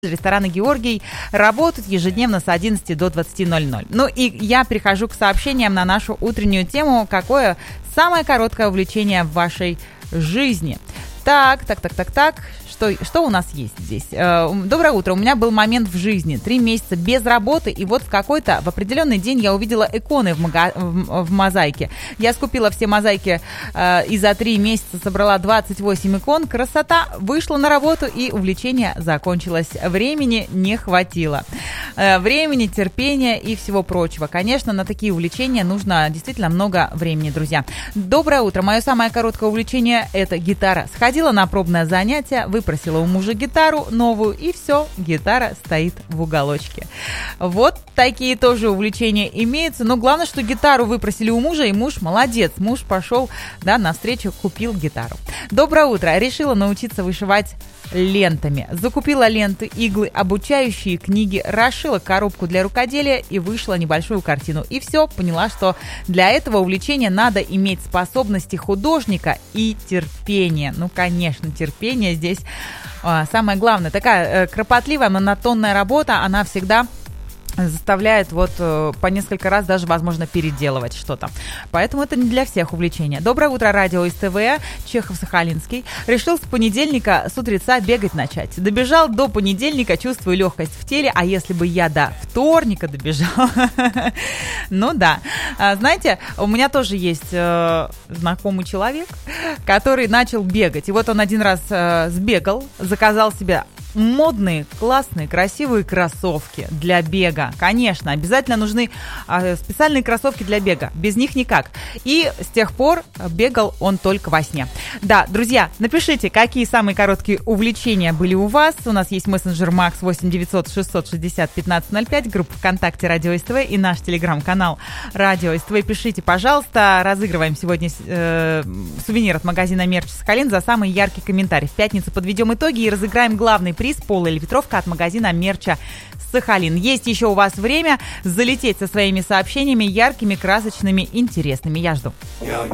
Рестораны «Георгий» работают ежедневно с 11 до 20:00. Ну и я перехожу к сообщениям на нашу утреннюю тему. Какое самое короткое увлечение в вашей жизни? Так. Что у нас есть здесь? Доброе утро. У меня был момент в жизни. 3 месяца без работы, и вот в определенный день я увидела иконы в мозаике. Я скупила все мозаики и за 3 месяца собрала 28 икон. Красота! Вышла на работу, и увлечение закончилось. Времени не хватило. Времени, терпения и всего прочего. Конечно, на такие увлечения нужно действительно много времени, друзья. Доброе утро. Мое самое короткое увлечение – это гитара. Сходила на пробное занятие, выпросила у мужа гитару новую, и все, гитара стоит в уголочке. Вот такие тоже увлечения имеются. Но главное, что гитару выпросили у мужа, и муж молодец. Муж пошел, навстречу, купил гитару. Доброе утро. Решила научиться вышивать лентами. Закупила ленты, иглы, обучающие книги, расшила коробку для рукоделия и вышла небольшую картину. И все, поняла, что для этого увлечения надо иметь способности художника и терпение. Ну, конечно, терпение здесь самое главное. Такая кропотливая, монотонная работа, она всегда заставляет по несколько раз даже, возможно, переделывать что-то. Поэтому это не для всех увлечение. Доброе утро, радио СТВ, Чехов-Сахалинский. Решил с понедельника, с утреца бегать начать. Добежал до понедельника, чувствую легкость в теле, а если бы я до вторника добежал? Ну да. Знаете, у меня тоже есть знакомый человек, который начал бегать. И вот он один раз сбегал, заказал себе модные, классные, красивые кроссовки для бега. Конечно, обязательно нужны специальные кроссовки для бега. Без них никак. И с тех пор бегал он только во сне. Да, друзья, напишите, какие самые короткие увлечения были у вас. У нас есть мессенджер Макс 8-900-660-1505, группа ВКонтакте Радио СТВ и наш телеграм-канал Радио СТВ. Пишите, пожалуйста. Разыгрываем сегодня сувенир от магазина Мерч Сахалин за самый яркий комментарий. В пятницу подведем итоги и разыграем главный приз – поло или ветровка от магазина Мерча Сахалин. Есть еще у вас время залететь со своими сообщениями яркими, красочными, интересными. Я жду.